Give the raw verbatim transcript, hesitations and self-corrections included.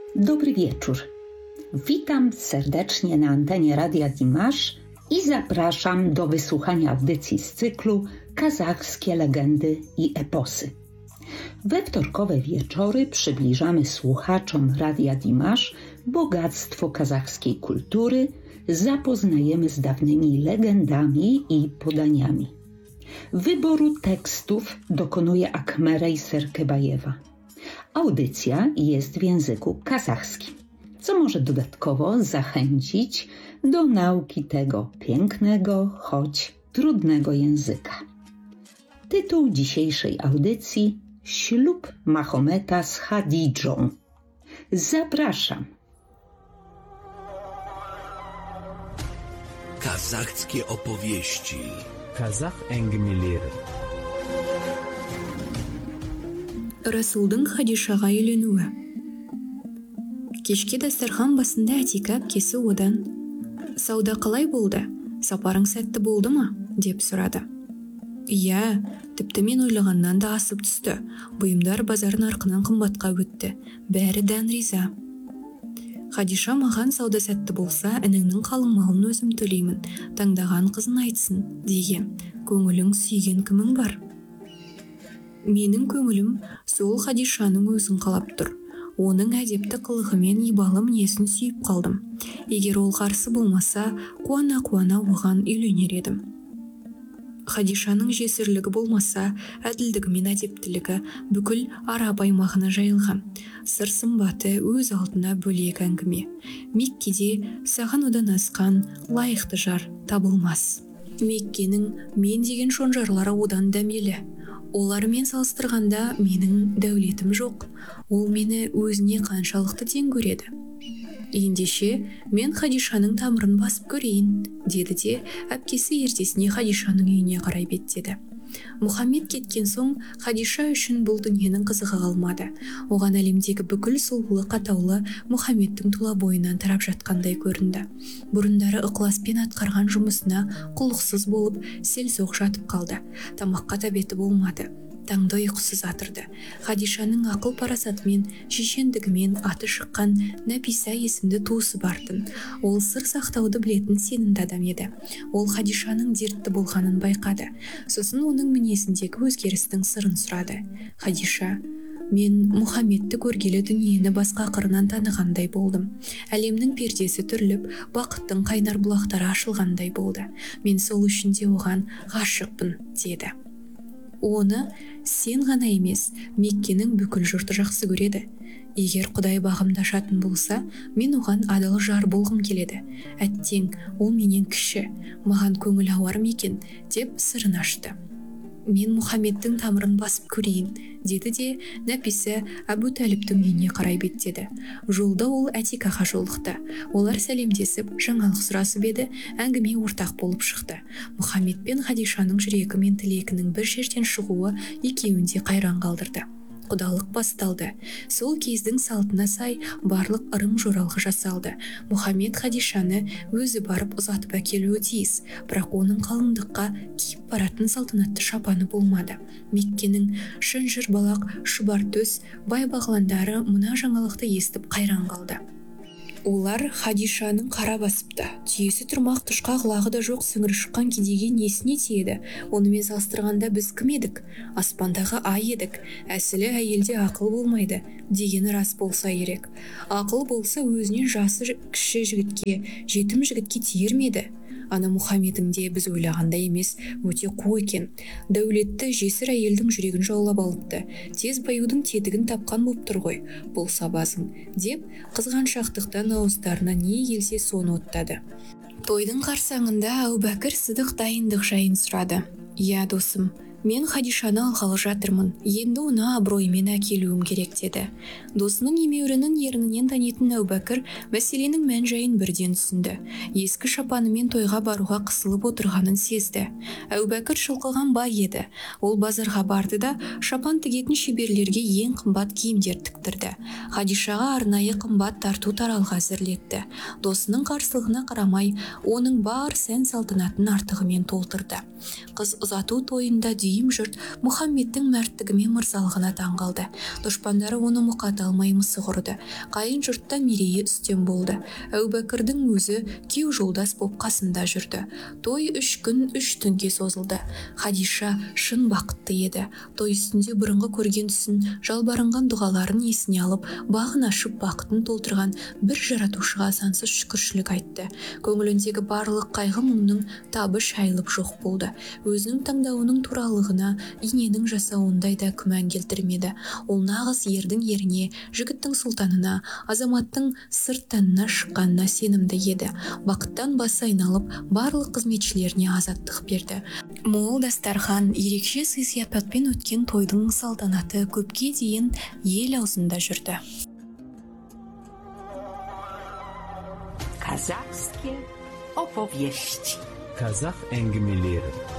Dobry wieczór. Witam serdecznie na antenie Radia Dimash i zapraszam do wysłuchania audycji z cyklu Kazachskie legendy i eposy. We wtorkowe wieczory przybliżamy słuchaczom Radia Dimash bogactwo kazachskiej kultury, zapoznajemy z dawnymi legendami i podaniami. Wyboru tekstów dokonuje Akmerey Serkebajewa. Audycja jest w języku kazachskim, co może dodatkowo zachęcić do nauki tego pięknego, choć trudnego języka. Tytuł dzisiejszej audycji: Ślub Mahometa z Hadidżą. Zapraszam. Kazachskie opowieści. Kazakh әңгімелері. Расулдың Хадишаға үйленуі. Кешке дастархан басында Атика әпкесі одан: «Сауда қалай болды? Сапарың сәтті болды ма?» деп сұрады. «Иә, тіпті мен ойлағаннан да асып түсті. Бұйымдар базар нарқынан қымбатқа өтті. Бәрі дән риза». Хадиша: «Маған сауда сәтті болса, ініңнің қалың малын өзім төлеймін. Таңдаған қызын айтсын» деген. «Көңілің сүйген кімің бар?» «Менің көңілім сол Хадишаның өзін қалап тұр. Оның әдепті қылығы мен ибалы мінезін сүйіп қалдым. Егер ол қарсы болмаса, қуана-қуана оған үйленер едім». Хадишаның жесірлігі болмаса, әділдігі мен әдептілігі бүкіл араб аймағына жайылған. Сыр сымбаты өз алдына бөлек әңгіме. Меккеде саған одан асқан лайықты жар табылмас. Меккенің мен деген шонжарлары одан дәмелі. Олармен салыстырғанда менің дәулетім жоқ. Ол мені өзіне қаншалықты тең көреді. Ендеше мен Хадишаның тамырын басып көрейін, деді де әпкесі ертесіне Хадишаның үйіне қарай беттеді. Мұхаммед кеткен соң Хадиша үшін бұл дүниенің қызығы қалмады. Оған әлемдегі бүкіл сұлулық атаулы Мұхаммедтің тұла бойынан тарап жатқандай көрінді. Бұрындары ықыласпен атқарған жұмысына құлықсыз болып селсоқ жатып қалды. Тамаққа тәбеті болмады. Таңда ұйқысыз атырды. Хадишаның ақыл парасатымен, шешендігімен аты шыққан Нәписа есімді туысы бартын. Ол сыр сақтауды білетін сенімді адам еді. Ол Хадишаның дертті болғанын байқады. Сосын оның мінезіндегі өзгерістің сырын сұрады. «Хадиша, мен Мұхаммедті көргелі дүниені басқа қырынан танығандай болдым. Әлемнің пердесі түріліп, бақыттың қайнар бұлақтары ашылғандай болды. Мен сол үшін де оған ғашықпын» деді. «Оны сен ғана емес, Меккенің бүкіл жұрты жақсы көреді. Егер Құдай бағымдашатын болса, мен оған адал жар болғым келеді. Әттең, ол менен кіші, маған көңіл ауар ма екен?» деп сырын ашты. «Мен Мұхаммедтің тамырын басып көрейін», деді де Нәписа Әбу Тәліптің үйіне қарай беттеді. Жолда ол Атикаға жолықты. Олар сәлемдесіп, жаңалық сұрасып еді, әңгіме ортақ болып шықты. Мұхаммед пен Хадишаның жүрегі мен тілегінің бір жерден шығуы екеуінде қайран қалдырды. Құдалық басталды. Сол кездің салтына сай барлық ырым жоралғы жасалды. Мұхаммед Хадишаны өзі барып ұзатып әкелуі тиіс, бірақ оның қалыңдыққа киіп баратын салтанатты шапаны болмады. Меккенің шынжыр балақ, шұбар төс, бай бағландары мына жаңалықты естіп қайран қалды. Олар Хадишаның қара басыпты. Түйесі тұрмақ, тұшқа құлағы да жоқ сіңірі шыққан кедейге несіне тиеді? Онымен салыстырғанда біз кім едік? Аспандағы ай едік. Әсілі әйелде ақыл болмайды дегені рас болса керек. Ақыл болса өзінен жасы кіші жігітке, жетім жігітке тиер ме еді? Ана Мұхаммедің де біз ойлағандай емес, өте қу екен. Дәулетті жесір әйелдің жүрегін жаулап алыпты. Тез баюдың тетігін тапқан боп тұр ғой, бұл сабазың, деп қызғаншақтықтан ауыздарына не келсе соны оттады. Тойдың қарсаңында Әбубәкір Сыдық дайындық жайын сұрады. «Иә, досым, мен Хадишаны алғалы жатырмын. Енді оны абыроймен әкелуім керек» деді. Досының емеурінің ернінен танитын Әбубәкір мәселенің мән жайын бірден түсінді. Ескі шапанымен тойға баруға қысылып отырғанын сезді. Әбубәкір шылқыған бай еді. Ол базарға барды да шапан тігетін шеберлерге ең қымбат киімдер тіктірді. Хадишаға арнайы қымбат тарту таралғы әзірлетті. Досының қарсылығына қарамай, оның бар сән салтанатын артығымен толтырды. Қыз ұзату тойында дүйім жұрт Мұхаммедтің мәрттігі мен мырзалығына таң қалды. Дұшпандары оны мұқата алмай мысық ұрды. Қайын жұртта мерейі үстем болды. Әубәкірдің өзі кеу жолдас боп қасында жүрді. Той үш күн үш түнге созылды. Хадиша шын бақытты еді. Той үстінде бұрынғы көрген түсін, жалбарынған дұғаларын есіне алып, бағын ашып бақытын толтырған бір жаратушыға сансыз шүкіршілік айтты. Көңіліндегі барлық қайғы мұңның табы шайылып жоқ болды. Өзінің таңдауының туралығына иненің жасауындай да күмән келтірмеді. Ол нағыз ердің еріне, жігіттің сұлтанына, азаматтың сырттанына шыққанына сенімді еді. Бақыттан басы айналып, барлық қызметшілеріне азаттық берді. Мол дастархан, ерекше сый-сияпатпен өткен тойдың салтанаты көпке дейін ел аузында жүрді. Казахские opowieści. Kazakh әңгімелері.